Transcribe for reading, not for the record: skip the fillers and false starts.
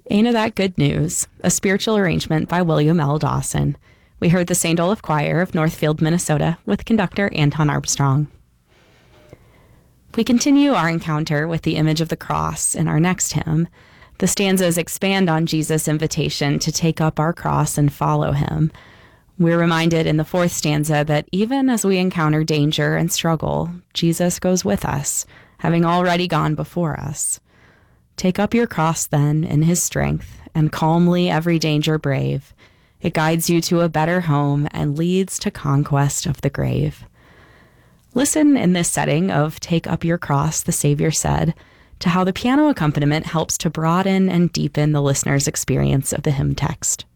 Ain't That Good News, a spiritual arrangement by William L. Dawson. We heard the St. Olaf Choir of Northfield, Minnesota, with conductor Anton Armstrong. We continue our encounter with the image of the cross in our next hymn. The stanzas expand on Jesus' invitation to take up our cross and follow him. We're reminded in the fourth stanza that even as we encounter danger and struggle, Jesus goes with us, having already gone before us. Take up your cross, then, in his strength, and calmly every danger brave. It guides you to a better home and leads to conquest of the grave. Listen in this setting of Take Up Your Cross, the Savior said, to how the piano accompaniment helps to broaden and deepen the listener's experience of the hymn text.